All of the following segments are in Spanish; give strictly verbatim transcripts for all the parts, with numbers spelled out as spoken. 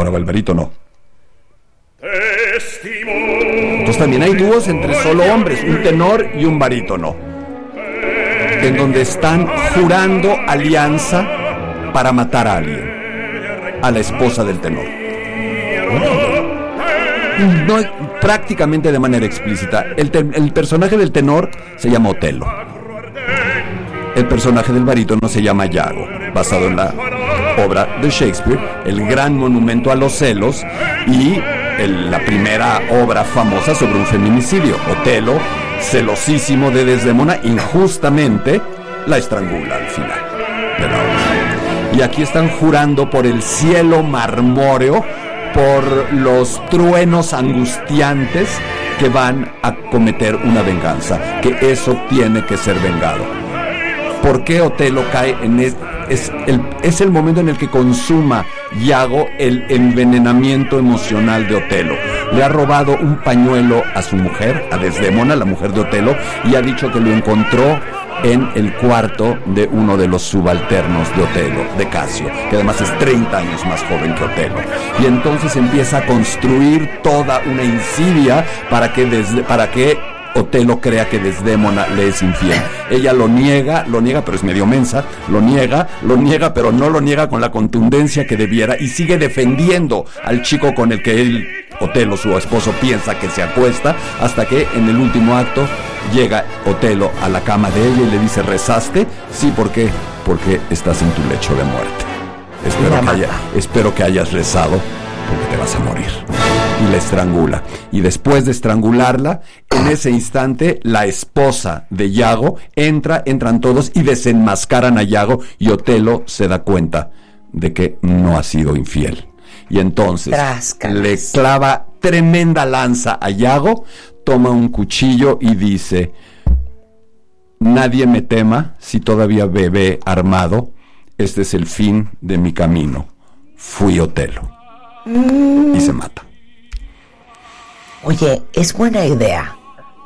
ahora va el barítono. Entonces también hay dúos entre solo hombres, un tenor y un barítono, en donde están jurando alianza para matar a alguien, a la esposa del tenor. No, prácticamente de manera explícita. El, te, el personaje del tenor se llama Otelo. El personaje del barítono se llama Iago, basado en la obra de Shakespeare, el gran monumento a los celos y el, la primera obra famosa sobre un feminicidio. Otelo, celosísimo de Desdémona, injustamente la estrangula al final de la obra. Y aquí están jurando por el cielo marmóreo, por los truenos angustiantes que van a cometer una venganza, que eso tiene que ser vengado. ¿Por qué Otelo cae en es, es, el, es el momento en el que consuma Iago el envenenamiento emocional de Otelo? Le ha robado un pañuelo a su mujer, a Desdémona, la mujer de Otelo, y ha dicho que lo encontró en el cuarto de uno de los subalternos de Otelo, de Casio, que además es treinta años más joven que Otelo. Y entonces empieza a construir toda una insidia para que, desde, para que Otelo crea que Desdémona le es infiel. Ella lo niega, lo niega, pero es medio mensa, lo niega, lo niega, pero no lo niega con la contundencia que debiera, y sigue defendiendo al chico con el que él, Otelo, su esposo, piensa que se acuesta, hasta que en el último acto llega Otelo a la cama de ella y le dice: ¿rezaste? Sí, ¿por qué? Porque estás en tu lecho de muerte. Espero que, haya, espero que hayas rezado, porque te vas a morir. Y la estrangula. Y después de estrangularla, en ese instante, la esposa de Iago entra, entran todos y desenmascaran a Iago, y Otelo se da cuenta de que no ha sido infiel. Y entonces Tráscalas. le clava tremenda lanza a Iago, toma un cuchillo y dice: nadie me tema si todavía bebé armado, este es el fin de mi camino, fui Otelo. Mm. Y se mata. Oye, es buena idea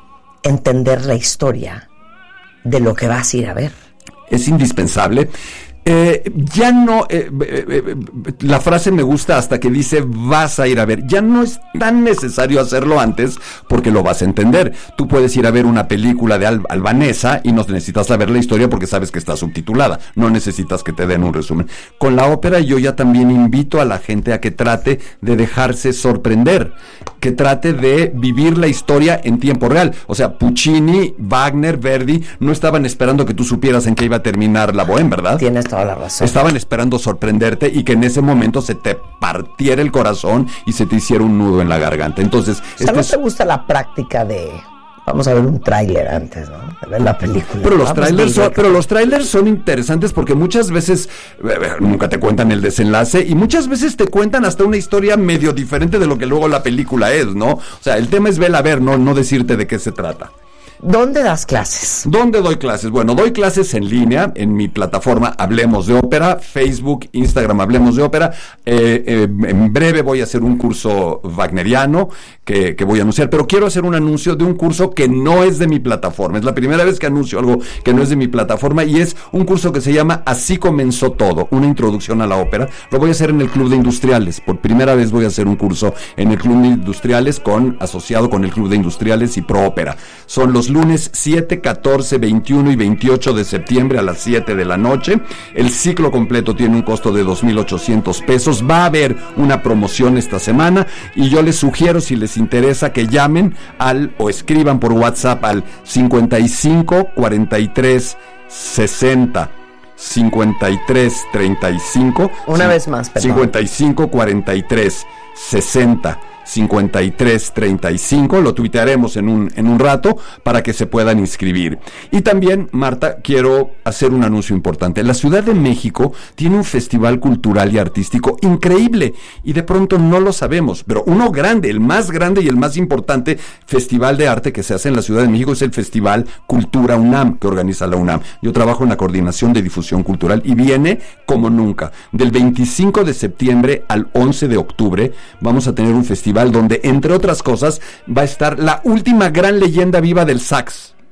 entender la historia de lo que vas a ir a ver. Es indispensable. Eh, ya no, eh, eh, eh, la frase me gusta hasta que dice vas a ir a ver. Ya no es tan necesario hacerlo antes, porque lo vas a entender. Tú puedes ir a ver una película de Al- albanesa y no necesitas saber la historia porque sabes que está subtitulada. No necesitas que te den un resumen. Con la ópera yo ya también invito a la gente a que trate de dejarse sorprender, que trate de vivir la historia en tiempo real. O sea, Puccini, Wagner, Verdi no estaban esperando que tú supieras en qué iba a terminar la Bohème, ¿verdad? Tienes toda la razón. Estaban esperando sorprenderte y que en ese momento se te partiera el corazón y se te hiciera un nudo en la garganta. Entonces, o sea, este ¿no es... te gusta la práctica de vamos a ver un tráiler antes, ¿no? De ver la película. Pero los trailers son, pero los trailers son interesantes porque muchas veces eh, nunca te cuentan el desenlace y muchas veces te cuentan hasta una historia medio diferente de lo que luego la película es, ¿no? O sea, el tema es verla a ver, no, no decirte de qué se trata. ¿Dónde das clases? ¿Dónde doy clases? Bueno, doy clases en línea en mi plataforma Hablemos de Ópera, Facebook, Instagram Hablemos de Ópera. Eh, eh, en breve voy a hacer un curso wagneriano que, que voy a anunciar, pero quiero hacer un anuncio de un curso que no es de mi plataforma. Es la primera vez que anuncio algo que no es de mi plataforma y es un curso que se llama Así comenzó todo, una introducción a la ópera. Lo voy a hacer en el Club de Industriales. Por primera vez voy a hacer un curso en el Club de Industriales con, asociado con el Club de Industriales y Pro Ópera. Son los lunes siete, catorce, veintiuno y veintiocho de septiembre a las siete de la noche. El ciclo completo tiene un costo de dos mil ochocientos pesos. Va a haber una promoción esta semana y yo les sugiero, si les interesa, que llamen al o escriban por WhatsApp al cincuenta y cinco, cuarenta y tres, sesenta, cincuenta y tres, treinta y cinco. Una c- vez más, perdón. cincuenta y cinco, cuarenta y tres, sesenta, cincuenta y tres, treinta y cinco, lo tuitearemos en un, en un rato para que se puedan inscribir. Y también, Marta, quiero hacer un anuncio importante. La Ciudad de México tiene un festival cultural y artístico increíble y de pronto no lo sabemos, pero uno grande, el más grande y el más importante festival de arte que se hace en la Ciudad de México es el Festival Cultura UNAM, que organiza la UNAM. Yo trabajo en la coordinación de difusión cultural y viene como nunca. Del veinticinco de septiembre al once de octubre vamos a tener un festival donde, entre otras cosas, va a estar la última gran leyenda viva del sax.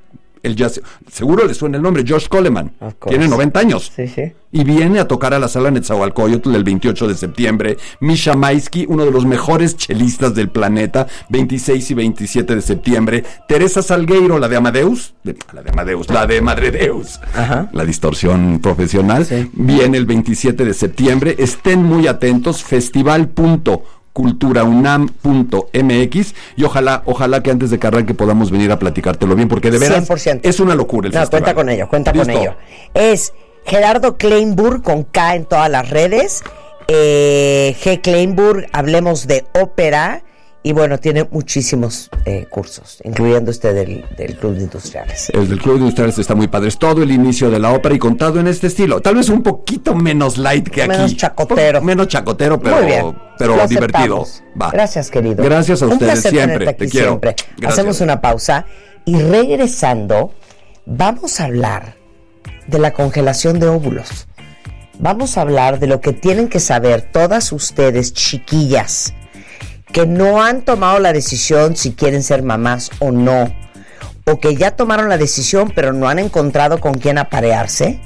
el jazz, seguro le suena el nombre, Josh Coleman, tiene noventa años, sí, sí. y viene a tocar a la sala Netzahualcóyotl el veintiocho de septiembre. Misha Maisky, uno de los mejores chelistas del planeta, veintiséis y veintisiete de septiembre. Teresa Salgueiro, la de Amadeus, de, la de Amadeus, la de Madredeus, Ajá. la distorsión profesional, sí. viene el veintisiete de septiembre. Estén muy atentos, festival punto cultura unam punto m x, y ojalá, ojalá que antes de que arranque podamos venir a platicártelo bien, porque de veras cien por ciento. Es una locura el no, festival. Cuenta con ello, cuenta ¿Listo? con ello. Es Gerardo Kleinburg con K en todas las redes, eh, G. Kleinburg, hablemos de ópera, y bueno, tiene muchísimos eh, cursos, incluyendo este del, del Club de Industriales. El del Club de Industriales está muy padre. Es todo el inicio de la ópera y contado en este estilo. Tal vez un poquito menos light que menos aquí. Menos chacotero. Menos chacotero, pero, muy bien. pero divertido. Va. Gracias, querido. Gracias a un ustedes siempre. Te quiero. Siempre. Gracias. Hacemos una pausa y regresando vamos a hablar de la congelación de óvulos. Vamos a hablar de lo que tienen que saber todas ustedes, chiquillas, que no han tomado la decisión si quieren ser mamás o no, o que ya tomaron la decisión pero no han encontrado con quién aparearse.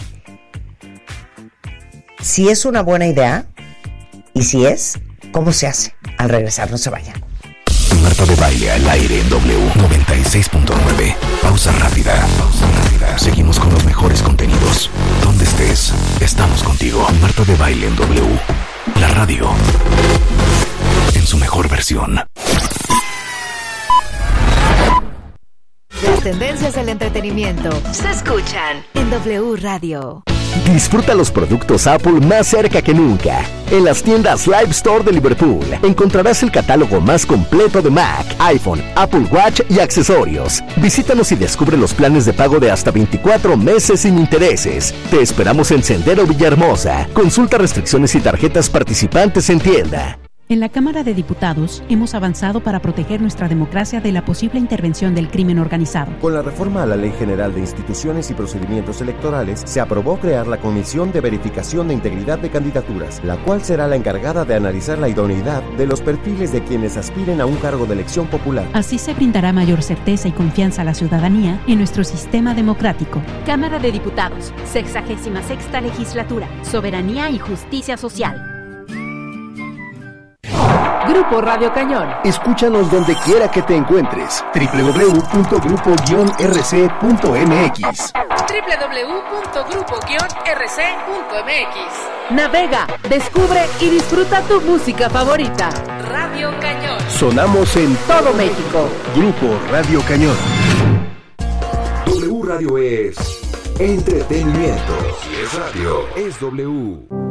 Si es una buena idea, y si es, ¿cómo se hace? Al regresar, no se vayan. Marta de Baile al aire en W noventa y seis punto nueve. Pausa rápida. Pausa rápida. Seguimos con los mejores contenidos. Donde estés, estamos contigo. Marta de Baile en W. La radio en su mejor versión. Las tendencias del entretenimiento se escuchan en W Radio. Disfruta los productos Apple más cerca que nunca. En las tiendas Live Store de Liverpool encontrarás el catálogo más completo de Mac, iPhone, Apple Watch y accesorios. Visítanos y descubre los planes de pago de hasta veinticuatro meses sin intereses. Te esperamos en Sendero Villahermosa. Consulta restricciones y tarjetas participantes en tienda. En la Cámara de Diputados hemos avanzado para proteger nuestra democracia de la posible intervención del crimen organizado. Con la reforma a la Ley General de Instituciones y Procedimientos Electorales, se aprobó crear la Comisión de Verificación de Integridad de Candidaturas, la cual será la encargada de analizar la idoneidad de los perfiles de quienes aspiren a un cargo de elección popular. Así se brindará mayor certeza y confianza a la ciudadanía en nuestro sistema democrático. Cámara de Diputados, sexagésima sexta legislatura, Soberanía y Justicia Social. Grupo Radio Cañón. Escúchanos donde quiera que te encuentres. doble u doble u doble u punto grupo guion r c punto m x. doble u doble u doble u punto grupo guion r c punto m x. Navega, descubre y disfruta tu música favorita. Radio Cañón. Sonamos en todo México. Grupo Radio Cañón. W Radio es entretenimiento. Si es radio, es W.